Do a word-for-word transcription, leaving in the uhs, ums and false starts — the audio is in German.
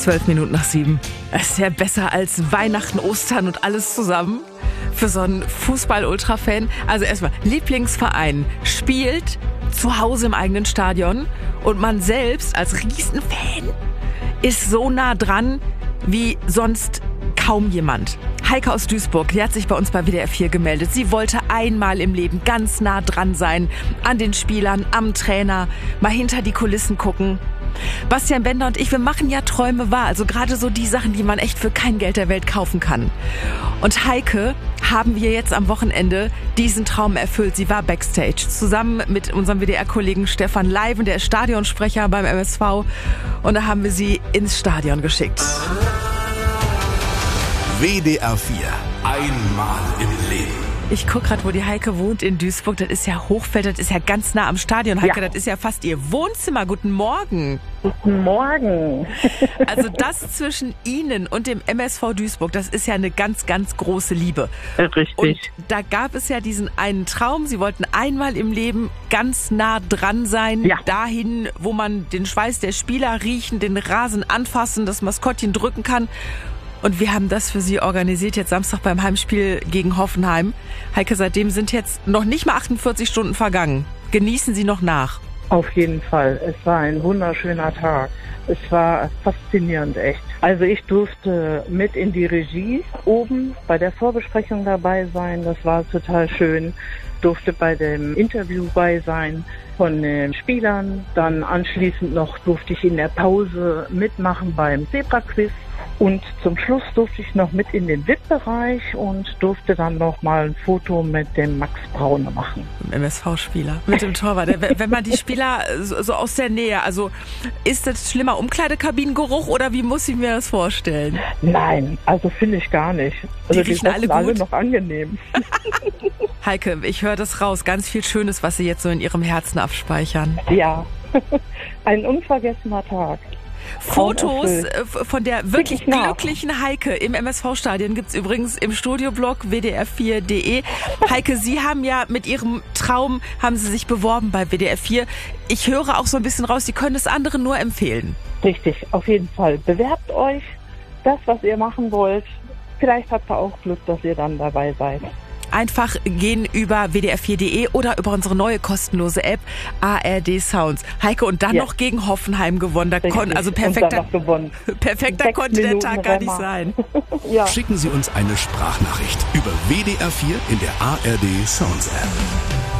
Zwölf Minuten nach sieben. Das ist ja besser als Weihnachten, Ostern und alles zusammen. Für so einen Fußball-Ultra-Fan. Also erstmal, Lieblingsverein spielt zu Hause im eigenen Stadion und man selbst als Riesenfan ist so nah dran wie sonst kaum jemand. Heike aus Duisburg, die hat sich bei uns bei W D R vier gemeldet. Sie wollte einmal im Leben ganz nah dran sein, an den Spielern, am Trainer, mal hinter die Kulissen gucken. Bastian Bender und ich, wir machen ja Träume wahr. Also gerade so die Sachen, die man echt für kein Geld der Welt kaufen kann. Und Heike haben wir jetzt am Wochenende diesen Traum erfüllt. Sie war Backstage zusammen mit unserem W D R-Kollegen Stefan Leiven, der ist Stadionsprecher beim M S V. Und da haben wir sie ins Stadion geschickt. W D R vier. Einmal im Leben. Ich gucke gerade, wo die Heike wohnt in Duisburg. Das ist ja Hochfeld, das ist ja ganz nah am Stadion. Heike, ja. Das ist ja fast ihr Wohnzimmer. Guten Morgen. Guten Morgen. Also das zwischen Ihnen und dem M S V Duisburg, das ist ja eine ganz, ganz große Liebe. Richtig. Und da gab es ja diesen einen Traum. Sie wollten einmal im Leben ganz nah dran sein. Ja. Dahin, wo man den Schweiß der Spieler riechen, den Rasen anfassen, das Maskottchen drücken kann. Und wir haben das für Sie organisiert, jetzt Samstag beim Heimspiel gegen Hoffenheim. Heike, seitdem sind jetzt noch nicht mal achtundvierzig Stunden vergangen. Genießen Sie noch nach. Auf jeden Fall. Es war ein wunderschöner Tag. Es war faszinierend, echt. Also ich durfte mit in die Regie oben bei der Vorbesprechung dabei sein. Das war total schön. Durfte bei dem Interview bei sein von den Spielern. Dann anschließend noch durfte ich in der Pause mitmachen beim Zebra-Quiz. Und zum Schluss durfte ich noch mit in den V I P-Bereich und durfte dann noch mal ein Foto mit dem Max Braune machen. M S V-Spieler, mit dem Torwart. Wenn man die Spieler so aus der Nähe, also ist das schlimmer Umkleidekabinengeruch oder wie muss ich mir das vorstellen? Nein, also finde ich gar nicht. Also die riechen alle gut? alle noch angenehm. Heike, ich höre das raus. Ganz viel Schönes, was Sie jetzt so in Ihrem Herzen abspeichern. Ja, ein unvergessener Tag. Fotos von der wirklich, wirklich glücklichen Heike im M S V-Stadion gibt's übrigens im Studioblog w d r vier punkt d e. Heike, Sie haben ja mit Ihrem Traum, haben Sie sich beworben bei W D R vier. Ich höre auch so ein bisschen raus, Sie können es anderen nur empfehlen. Richtig, auf jeden Fall. Bewerbt euch, das, was ihr machen wollt. Vielleicht habt ihr auch Glück, dass ihr dann dabei seid. Einfach gehen über w d r vier punkt d e oder über unsere neue kostenlose App A R D Sounds. Heike, und dann ja. noch gegen Hoffenheim gewonnen. Da kon, also perfekter, perfekter konnte der Tag gar nicht sein. Ja. Schicken Sie uns eine Sprachnachricht über W D R vier in der A R D Sounds App.